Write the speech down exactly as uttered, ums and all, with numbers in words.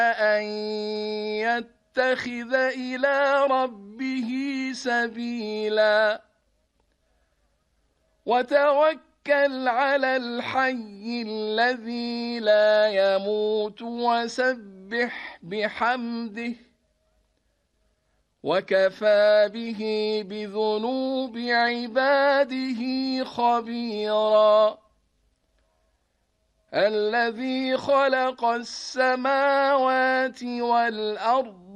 أن يتخذ إلى ربه سبيلا وتوكل على الحي الذي لا يموت وسبح بحمده وكفى به بذنوب عباده خبيرا الذي خلق السماوات والأرض